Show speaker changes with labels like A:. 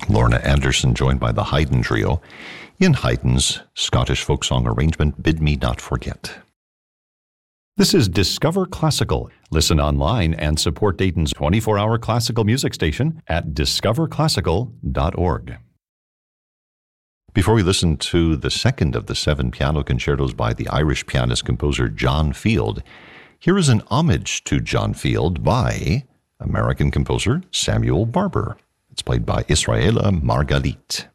A: Lorna Anderson joined by the Haydn Trio in Haydn's Scottish folk song arrangement, Bid Me Not Forget. This is Discover Classical. Listen online and support Dayton's 24-hour classical music station at discoverclassical.org. Before we listen to the second of the 7 piano concertos by the Irish pianist-composer John Field, here is an homage to John Field by American composer Samuel Barber. It's played by Israela Margalit.